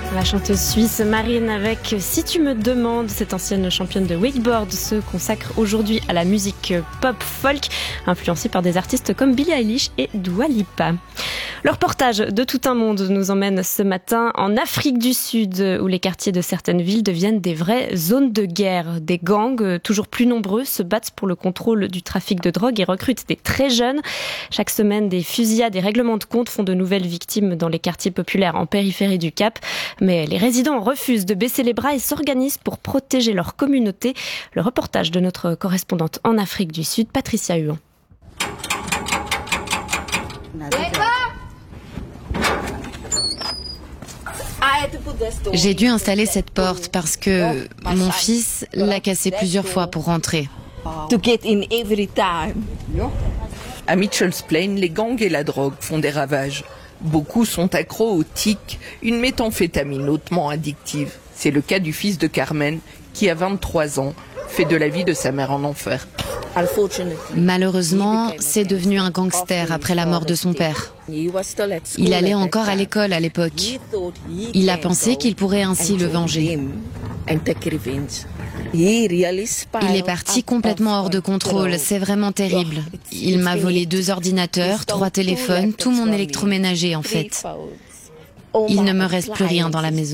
La chanteuse suisse Marine avec Si tu me demandes, cette ancienne championne de wakeboard se consacre aujourd'hui à la musique pop-folk, influencée par des artistes comme Billie Eilish et Dua Lipa. Le reportage de Tout un monde nous emmène ce matin en Afrique du Sud, où les quartiers de certaines villes deviennent des vraies zones de guerre. Des gangs, toujours plus nombreux, se battent pour le contrôle du trafic de drogue et recrutent des très jeunes. Chaque semaine, des fusillades et règlements de compte font de nouvelles victimes dans les quartiers populaires en périphérie du Cap. Mais les résidents refusent de baisser les bras et s'organisent pour protéger leur communauté. Le reportage de notre correspondante en Afrique du Sud, Patricia Huon. J'ai dû installer cette porte parce que mon fils l'a cassée plusieurs fois pour rentrer. À Mitchell's Plain, les gangs et la drogue font des ravages. Beaucoup sont accros au tic, une méthamphétamine hautement addictive. C'est le cas du fils de Carmen, qui a 23 ans, fait de la vie de sa mère en enfer. Malheureusement, c'est devenu un gangster après la mort de son père. Il allait encore à l'école à l'époque. Il a pensé qu'il pourrait ainsi le venger. Il est parti complètement hors de contrôle, c'est vraiment terrible. Il m'a volé 2 ordinateurs, 3 téléphones, tout mon électroménager en fait. Il ne me reste plus rien dans la maison.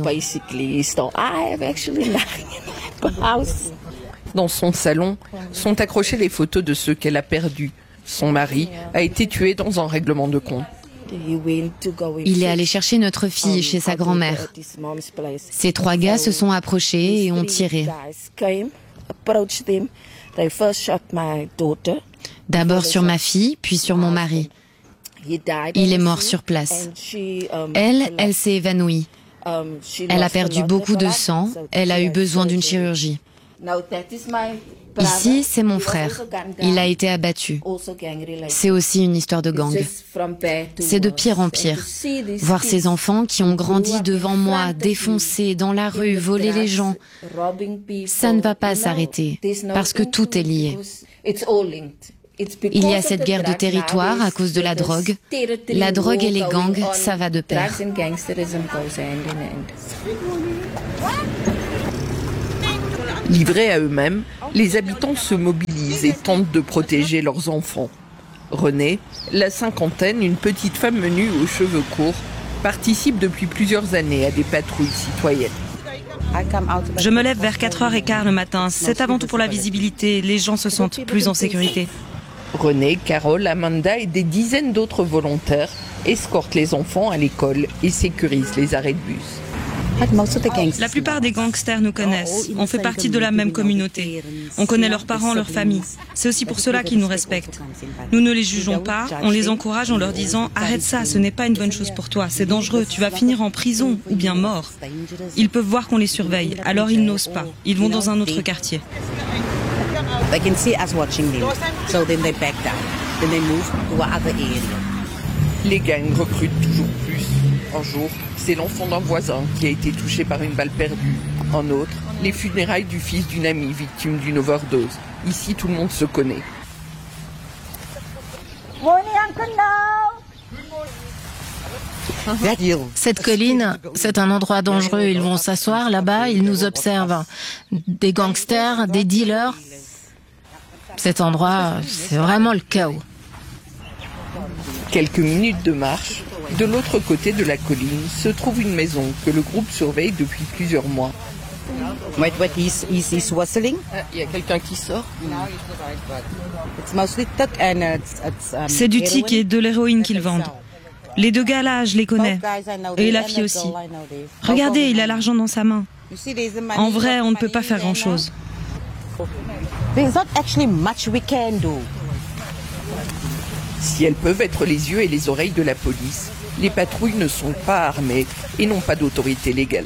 Dans son salon sont accrochées les photos de ceux qu'elle a perdus. Son mari a été tué dans un règlement de compte. Il est allé chercher notre fille chez sa grand-mère. Ces 3 gars se sont approchés et ont tiré. D'abord sur ma fille, puis sur mon mari. Il est mort sur place. Elle s'est évanouie. Elle a perdu beaucoup de sang. Elle a eu besoin d'une chirurgie. Ici, c'est mon frère. Il a été abattu. C'est aussi une histoire de gang. C'est de pire en pire. Voir ces enfants qui ont grandi devant moi, défoncés dans la rue, voler les gens, ça ne va pas s'arrêter, parce que tout est lié. Il y a cette guerre de territoire à cause de la drogue. La drogue et les gangs, ça va de pair. Livrés à eux-mêmes, les habitants se mobilisent et tentent de protéger leurs enfants. Renée, la cinquantaine, une petite femme menue aux cheveux courts, participe depuis plusieurs années à des patrouilles citoyennes. Je me lève vers 4h15 le matin. C'est avant tout pour la visibilité. Les gens se sentent plus en sécurité. Renée, Carole, Amanda et des dizaines d'autres volontaires escortent les enfants à l'école et sécurisent les arrêts de bus. La plupart des gangsters nous connaissent. On fait partie de la même communauté. On connaît leurs parents, leurs familles. C'est aussi pour cela qu'ils nous respectent. Nous ne les jugeons pas, on les encourage en leur disant « Arrête ça, ce n'est pas une bonne chose pour toi, c'est dangereux, tu vas finir en prison ou bien mort ». Ils peuvent voir qu'on les surveille, alors ils n'osent pas. Ils vont dans un autre quartier. Les gangs recrutent toujours plus. Un jour, c'est l'enfant d'un voisin qui a été touché par une balle perdue. Un autre, les funérailles du fils d'une amie victime d'une overdose. Ici, tout le monde se connaît. Cette colline, c'est un endroit dangereux. Ils vont s'asseoir là-bas, ils nous observent. Des gangsters, des dealers. Cet endroit, c'est vraiment le chaos. Quelques minutes de marche, de l'autre côté de la colline se trouve une maison que le groupe surveille depuis plusieurs mois. Il y a quelqu'un qui sort. C'est du tic et de l'héroïne qu'ils vendent. Les 2 gars là, je les connais. Et la fille aussi. Regardez, il a l'argent dans sa main. En vrai, on ne peut pas faire grand-chose. Si elles peuvent être les yeux et les oreilles de la police, les patrouilles ne sont pas armées et n'ont pas d'autorité légale.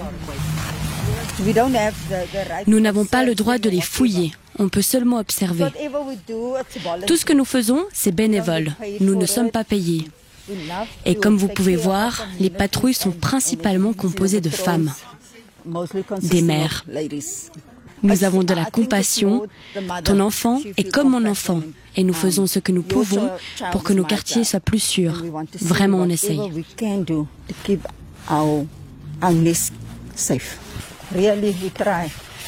Nous n'avons pas le droit de les fouiller. On peut seulement observer. Tout ce que nous faisons, c'est bénévole. Nous ne sommes pas payés. Et comme vous pouvez voir, les patrouilles sont principalement composées de femmes, des mères. Nous avons de la compassion. Ton enfant est comme mon enfant. Et nous faisons ce que nous pouvons pour que nos quartiers soient plus sûrs. Vraiment, on essaye. safe. Really, we try.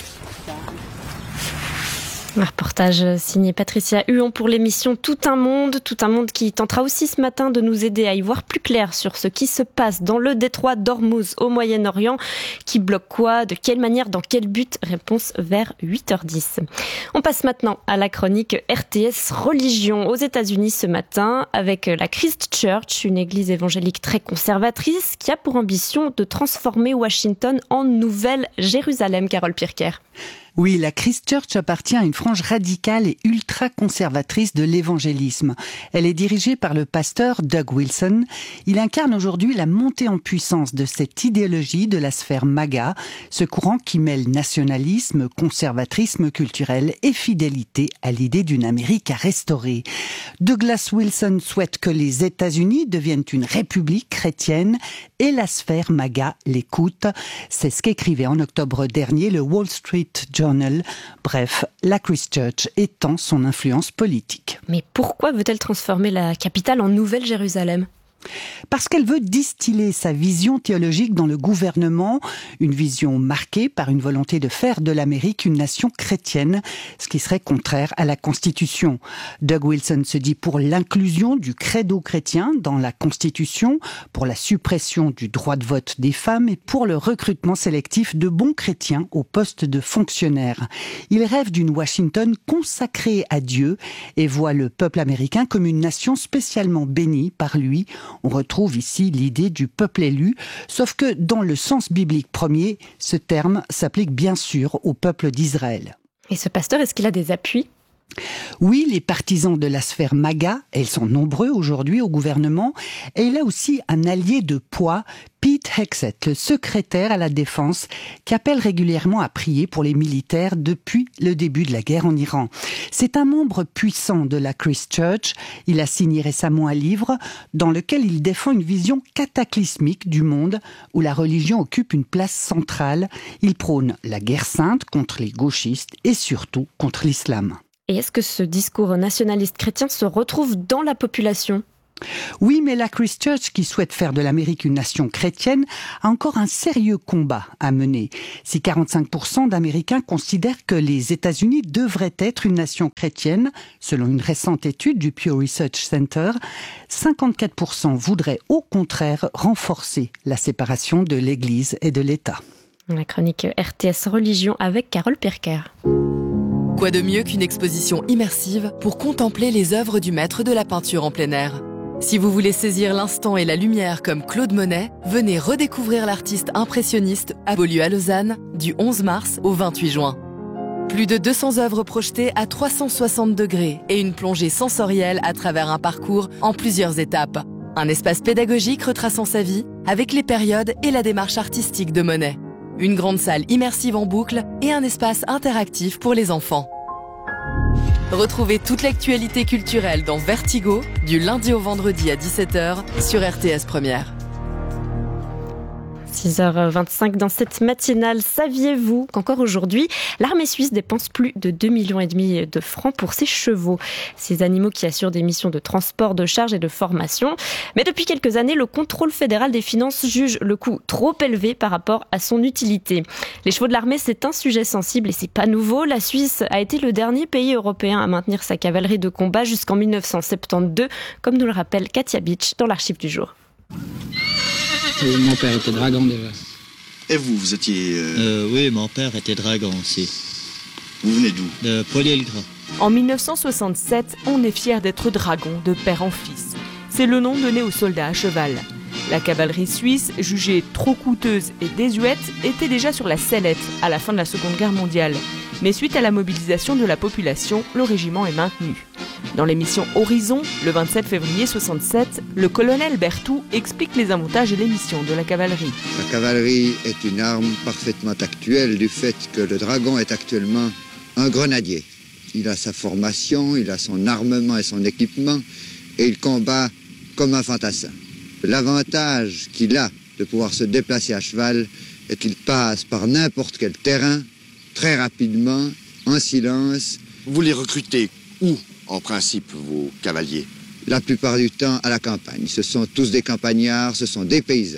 Un reportage signé Patricia Huon pour l'émission Tout un monde qui tentera aussi ce matin de nous aider à y voir plus clair sur ce qui se passe dans le détroit d'Ormuz au Moyen-Orient. Qui bloque quoi? De quelle manière? Dans quel but? Réponse vers 8h10. On passe maintenant à la chronique RTS Religion aux États-Unis ce matin avec la Christ Church, une église évangélique très conservatrice qui a pour ambition de transformer Washington en Nouvelle-Jérusalem. Carole Pirker. Oui, la Christ Church appartient à une frange radicale et ultra-conservatrice de l'évangélisme. Elle est dirigée par le pasteur Doug Wilson. Il incarne aujourd'hui la montée en puissance de cette idéologie de la sphère MAGA, ce courant qui mêle nationalisme, conservatisme culturel et fidélité à l'idée d'une Amérique à restaurer. Douglas Wilson souhaite que les États-Unis deviennent une république chrétienne et la sphère MAGA l'écoute. C'est ce qu'écrivait en octobre dernier le Wall Street Journal. Bref, la Christ Church étend son influence politique. Mais pourquoi veut-elle transformer la capitale en Nouvelle-Jérusalem ? Parce qu'elle veut distiller sa vision théologique dans le gouvernement, une vision marquée par une volonté de faire de l'Amérique une nation chrétienne, ce qui serait contraire à la Constitution. Doug Wilson se dit pour l'inclusion du credo chrétien dans la Constitution, pour la suppression du droit de vote des femmes et pour le recrutement sélectif de bons chrétiens au poste de fonctionnaires. Il rêve d'une Washington consacrée à Dieu et voit le peuple américain comme une nation spécialement bénie par lui. On retrouve ici l'idée du peuple élu, sauf que dans le sens biblique premier, ce terme s'applique bien sûr au peuple d'Israël. Et ce pasteur, est-ce qu'il a des appuis ? Oui, les partisans de la sphère MAGA, elles sont nombreux aujourd'hui au gouvernement, et il a aussi un allié de poids, Pete Hegseth, le secrétaire à la défense, qui appelle régulièrement à prier pour les militaires depuis le début de la guerre en Iran. C'est un membre puissant de la Christ Church. Il a signé récemment un livre dans lequel il défend une vision cataclysmique du monde où la religion occupe une place centrale. Il prône la guerre sainte contre les gauchistes et surtout contre l'islam. Et est-ce que ce discours nationaliste chrétien se retrouve dans la population ? Oui, mais la Christ Church, qui souhaite faire de l'Amérique une nation chrétienne, a encore un sérieux combat à mener. Si 45% d'Américains considèrent que les États-Unis devraient être une nation chrétienne, selon une récente étude du Pew Research Center, 54% voudraient au contraire renforcer la séparation de l'Église et de l'État. La chronique RTS Religion avec Carole Pirker. Quoi de mieux qu'une exposition immersive pour contempler les œuvres du maître de la peinture en plein air ? Si vous voulez saisir l'instant et la lumière comme Claude Monet, venez redécouvrir l'artiste impressionniste à Beaulieu à Lausanne du 11 mars au 28 juin. Plus de 200 œuvres projetées à 360 degrés et une plongée sensorielle à travers un parcours en plusieurs étapes. Un espace pédagogique retraçant sa vie avec les périodes et la démarche artistique de Monet. Une grande salle immersive en boucle et un espace interactif pour les enfants. Retrouvez toute l'actualité culturelle dans Vertigo, du lundi au vendredi à 17h sur RTS Première. 6h25 dans cette matinale. Saviez-vous qu'encore aujourd'hui, l'armée suisse dépense plus de 2,5 millions de francs pour ses chevaux, ces animaux qui assurent des missions de transport, de charge et de formation. Mais depuis quelques années, le contrôle fédéral des finances juge le coût trop élevé par rapport à son utilité. Les chevaux de l'armée, c'est un sujet sensible et c'est pas nouveau. La Suisse a été le dernier pays européen à maintenir sa cavalerie de combat jusqu'en 1972, comme nous le rappelle Katia Beach dans l'archive du jour. Mon père était dragon déjà. Et vous étiez... Oui, mon père était dragon aussi. Vous venez d'où? De Poilier-le-Grand. En 1967, on est fier d'être dragon de père en fils. C'est le nom donné aux soldats à cheval. La cavalerie suisse, jugée trop coûteuse et désuète, était déjà sur la sellette à la fin de la Seconde Guerre mondiale. Mais suite à la mobilisation de la population, le régiment est maintenu. Dans l'émission Horizon, le 27 février 1967, le colonel Berthoud explique les avantages et les missions de la cavalerie. La cavalerie est une arme parfaitement actuelle du fait que le dragon est actuellement un grenadier. Il a sa formation, il a son armement et son équipement, et il combat comme un fantassin. L'avantage qu'il a de pouvoir se déplacer à cheval est qu'il passe par n'importe quel terrain, très rapidement, en silence. Vous les recrutez où, en principe, vos cavaliers? La plupart du temps, à la campagne. Ce sont tous des campagnards, ce sont des paysans.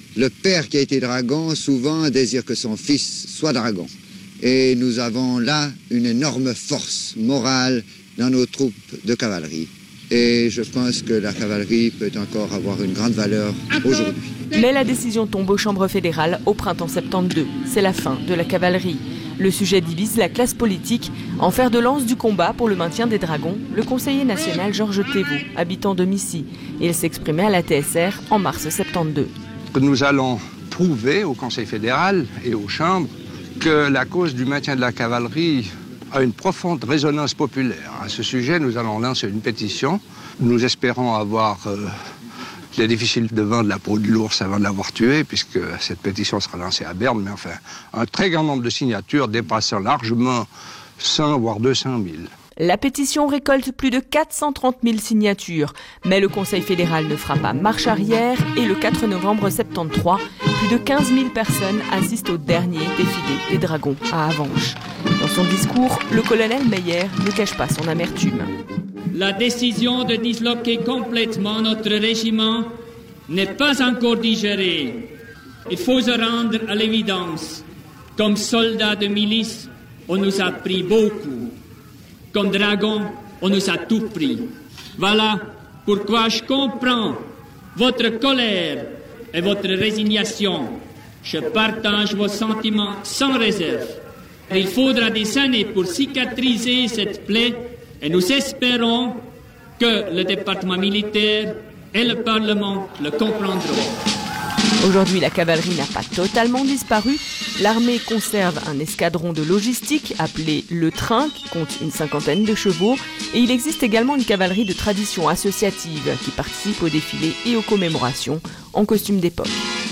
Le père qui a été dragon, souvent, désire que son fils soit dragon. Et nous avons là une énorme force morale dans nos troupes de cavalerie. Et je pense que la cavalerie peut encore avoir une grande valeur aujourd'hui. Mais la décision tombe aux chambres fédérales au printemps 72. C'est la fin de la cavalerie. Le sujet divise la classe politique. En fer de lance du combat pour le maintien des dragons, le conseiller national Georges Thévaux, habitant de Missy. Il s'exprimait à la TSR en mars 72. Nous allons prouver au Conseil fédéral et aux chambres que la cause du maintien de la cavalerie a une profonde résonance populaire. À ce sujet, nous allons lancer une pétition. Nous espérons avoir les difficiles de vendre la peau de l'ours avant de l'avoir tué, puisque cette pétition sera lancée à Berne, mais enfin, un très grand nombre de signatures dépassant largement 100 voire 200 000. La pétition récolte plus de 430 000 signatures, mais le Conseil fédéral ne fera pas marche arrière et le 4 novembre 73, plus de 15 000 personnes assistent au dernier défilé des dragons à Avenches. Dans son discours, le colonel Meyer ne cache pas son amertume. La décision de disloquer complètement notre régiment n'est pas encore digérée. Il faut se rendre à l'évidence. Comme soldats de milice, on nous a pris beaucoup. Comme dragon, on nous a tout pris. Voilà pourquoi je comprends votre colère et votre résignation. Je partage vos sentiments sans réserve. Et il faudra des années pour cicatriser cette plaie et nous espérons que le département militaire et le Parlement le comprendront. Aujourd'hui, la cavalerie n'a pas totalement disparu. L'armée conserve un escadron de logistique appelé le Train, qui compte une 50aine de chevaux. Et il existe également une cavalerie de tradition associative qui participe aux défilés et aux commémorations en costume d'époque.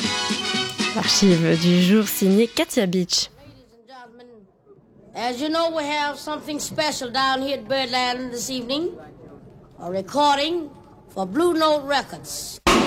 Archive du jour signée Katia Beach. As you know, we have something special down here at Birdland this evening. A recording for Blue Note Records.